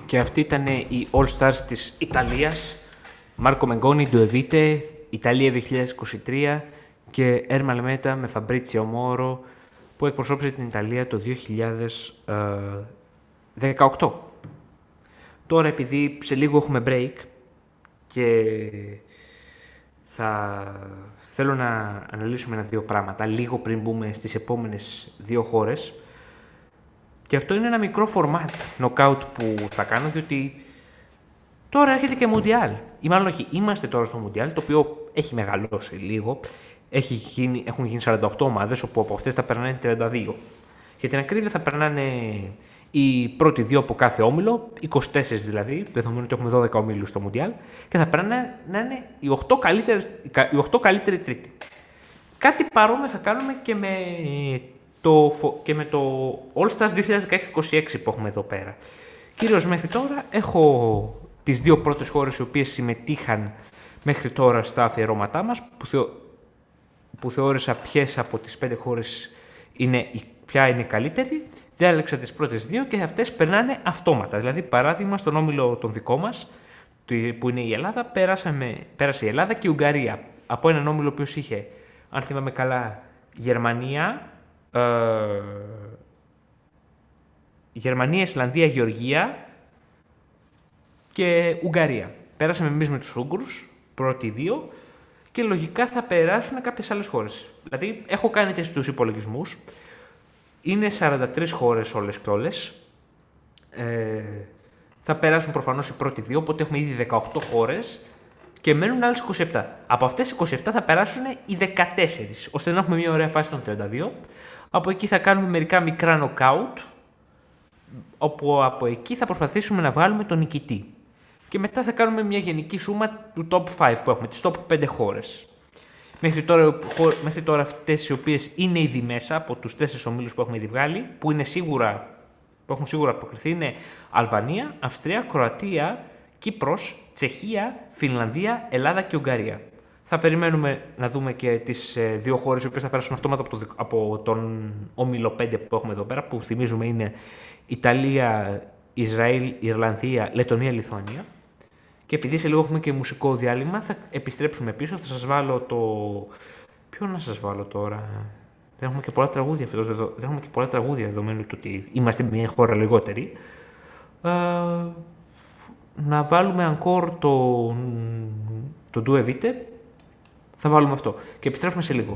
Και αυτή ήταν η All Stars της Ιταλίας. Μάρκο Μεγκόνι, Ντουεβίτε, Ιταλία 2023 και Έρμα Λεμέτα με Φαμπρίτσιο Μόρο που εκπροσώπησε την Ιταλία το 2018. Τώρα επειδή σε λίγο έχουμε break και θέλω να αναλύσουμε ένα-δύο πράγματα λίγο πριν μπούμε στις επόμενες δύο χώρες. Και αυτό είναι ένα μικρό format knockout που θα κάνω, διότι τώρα έρχεται και Μουντιάλ. Ή μάλλον όχι, είμαστε τώρα στο Μουντιάλ, το οποίο έχει μεγαλώσει λίγο. Έχουν γίνει 48 ομάδες, όπου από αυτές θα περνάνε 32. Για την ακρίβεια θα περνάνε οι πρώτοι δύο από κάθε όμιλο, 24 δηλαδή, δεδομένου ότι έχουμε 12 ομίλους στο Μουντιάλ, και θα περνάνε να είναι οι 8 καλύτεροι τρίτοι. Κάτι παρόμοιο θα κάνουμε και με το All Stars 2016-26 που έχουμε εδώ πέρα. Κυρίως μέχρι τώρα έχω τις δύο πρώτες χώρες οι οποίες συμμετείχαν μέχρι τώρα στα αφιερώματά μας, που θεώρησα ποιες από τις 5 χώρες ποια είναι η καλύτερη. Διάλεξα τις πρώτες δύο και αυτές περνάνε αυτόματα. Δηλαδή, παράδειγμα, στον όμιλο τον δικό μας, που είναι η Ελλάδα, πέρασε η Ελλάδα και η Ουγγαρία. Από έναν όμιλο ο οποίος είχε, αν θυμάμαι καλά, Γερμανία, Ισλανδία, Γεωργία και Ουγγαρία. Πέρασαμε εμείς με τους Ούγγρους, πρώτοι δύο, και λογικά θα περάσουν κάποιες άλλες χώρες. Δηλαδή, έχω κάνει και στους υπολογισμούς. Είναι 43 χώρες όλες και όλες. Θα περάσουν προφανώς οι πρώτοι δύο, οπότε έχουμε ήδη 18 χώρες και μένουν άλλες 27. Από αυτές τις 27 θα περάσουν οι 14, ώστε να έχουμε μια ωραία φάση των 32. Από εκεί θα κάνουμε μερικά μικρά knockout, όπου από εκεί θα προσπαθήσουμε να βγάλουμε τον νικητή. Και μετά θα κάνουμε μια γενική σούμα του top 5 που έχουμε, τις top 5 χώρες. Μέχρι τώρα αυτές οι οποίες είναι ήδη μέσα από τους 4 ομίλους που έχουμε ήδη βγάλει, που έχουν σίγουρα αποκριθεί, είναι Αλβανία, Αυστρία, Κροατία, Κύπρος, Τσεχία, Φινλανδία, Ελλάδα και Ουγγαρία. Θα περιμένουμε να δούμε και τις δύο χώρες οι οποίες θα περάσουν αυτόματα από τον όμιλο 5 που έχουμε εδώ πέρα, που θυμίζουμε είναι Ιταλία, Ισραήλ, Ιρλανδία, Λετωνία, Λιθουανία. Και επειδή σε λίγο έχουμε και μουσικό διάλειμμα, θα επιστρέψουμε πίσω. Θα σας βάλω το. Ποιο να σας βάλω τώρα. Δεν έχουμε και πολλά τραγούδια φέτος. Δεν έχουμε και πολλά τραγούδια δεδομένου του ότι είμαστε μια χώρα λιγότερη. Να βάλουμε encore το Due Vite. Θα βάλουμε αυτό. Και επιστρέφουμε σε λίγο.